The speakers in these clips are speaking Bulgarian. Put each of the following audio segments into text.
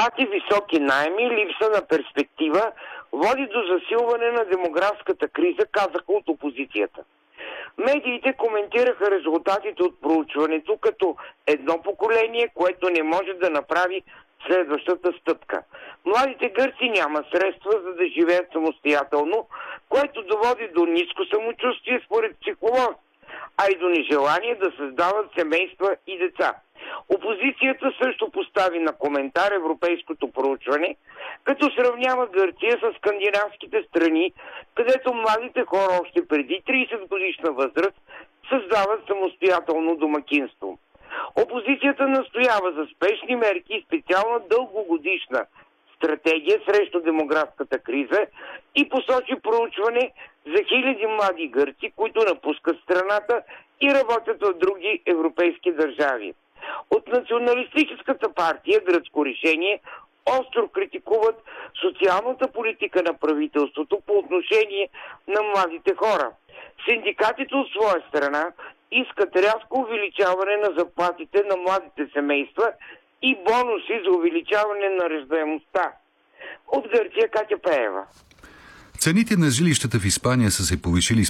заплати, високи наеми, липса на перспектива води до засилване на демографската криза, казаха от опозицията. Медиите коментираха резултатите от проучването като едно поколение, което не може да направи следващата стъпка. Младите гърци няма средства за да живеят самостоятелно, което доводи до ниско самочувствие според психолози, а и до нежелание да създават семейства и деца. Опозицията също постави на коментар европейското проучване, като сравнява Гърция с скандинавските страни, където младите хора още преди 30 годишна възраст създават самостоятелно домакинство. Опозицията настоява за спешни мерки и специална дългогодишна стратегия срещу демографската криза и посочи проучване за хиляди млади гърци, които напускат страната и работят в други европейски държави. От националистическата партия Гръцко решение остро критикуват социалната политика на правителството по отношение на младите хора. Синдикатите от своя страна искат рязко увеличаване на заплатите на младите семейства и бонуси за увеличаване на раждаемостта. От Гърция Катя Пеева. Цените на жилищата в Испания са се повишили с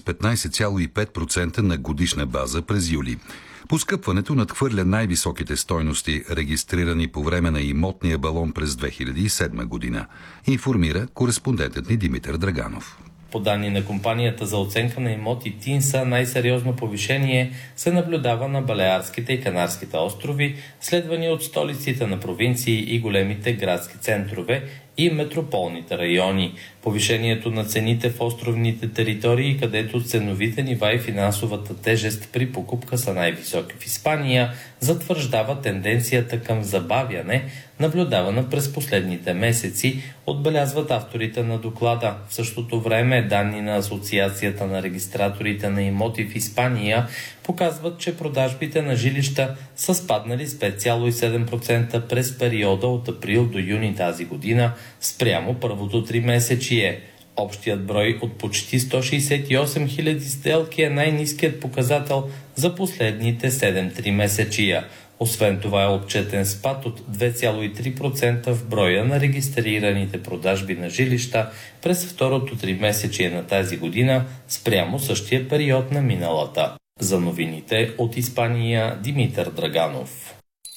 15,5% на годишна база през юли. Поскъпването надхвърля най-високите стойности, регистрирани по време на имотния балон през 2007 година, информира кореспондентът ни Димитър Драганов. По данни на компанията за оценка на имоти ТИНСА, най-сериозно повишение се наблюдава на Балеарските и Канарските острови, следвани от столиците на провинции и големите градски центрове и метрополните райони. Повишението на цените в островните територии, където ценовите нива и финансовата тежест при покупка са най-високи в Испания, затвърждава тенденцията към забавяне, наблюдавана през последните месеци, отбелязват авторите на доклада. В същото време данни на Асоциацията на регистраторите на имоти в Испания показват, че продажбите на жилища са спаднали с 5,7% през периода от април до юни тази година, спрямо първото 3-месечие. Общият брой от почти 168 000 сделки е най-ниският показател за последните 7 месечия. Освен това е отчетен спад от 2,3% в броя на регистрираните продажби на жилища през второто 3-месечие на тази година, спрямо същия период на миналата. За новините от Испания, Димитър Драганов.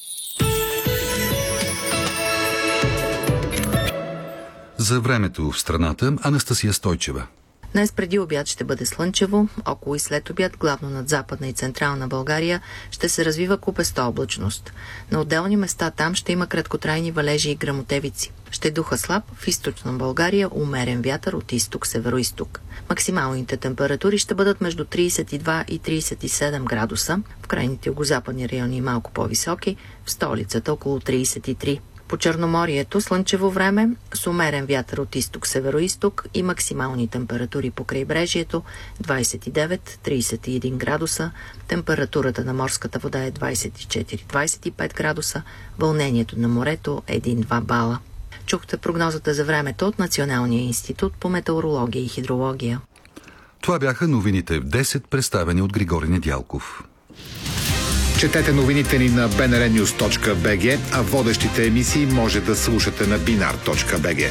За времето в страната, Анастасия Стойчева. Днес преди обяд ще бъде слънчево, около и след обяд, главно над Западна и Централна България, ще се развива купеста облачност. На отделни места там ще има краткотрайни валежи и гръмотевици. Ще духа слаб, в източна България умерен вятър от изток-североизток. Максималните температури ще бъдат между 32 и 37 градуса, в крайните югозападни райони малко по-високи, в столицата около 33. По Черноморието слънчево време с умерен вятър от изток-североизток и максимални температури по крайбрежието 29-31 градуса, температурата на морската вода е 24-25 градуса, вълнението на морето 1-2 бала. Чухте прогнозата за времето от Националния институт по метеорология и хидрология. Това бяха новините в 10, представени от Григорий Недялков. Четете новините ни на bnrnews.bg, а водещите емисии може да слушате на binar.bg.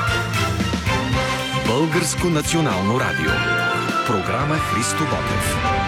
Българско национално радио. Програма Христо Ботев.